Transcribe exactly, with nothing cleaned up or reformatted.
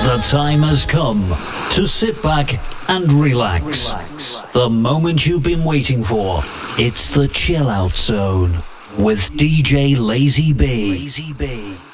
The time has come to sit back and relax. The moment you've been waiting for. It's the Chill Out Zone with D J Lazy B.